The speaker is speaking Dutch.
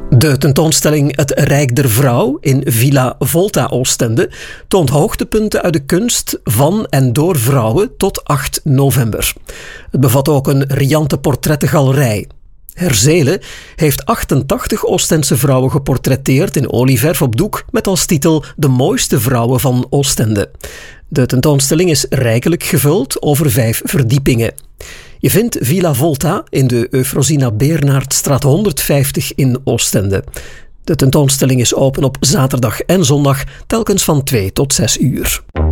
De tentoonstelling Het Rijk der Vrouw in Villa Volta Oostende toont hoogtepunten uit de kunst van en door vrouwen tot 8 november. Het bevat ook een riante portrettengalerij. Herzelen heeft 88 Oostense vrouwen geportretteerd in olieverf op doek met als titel De mooiste vrouwen van Oostende. De tentoonstelling is rijkelijk gevuld over 5 verdiepingen. Je vindt Villa Volta in de Eufrosina Beernaertstraat 150 in Oostende. De tentoonstelling is open op zaterdag en zondag, telkens van 2 tot 6 uur.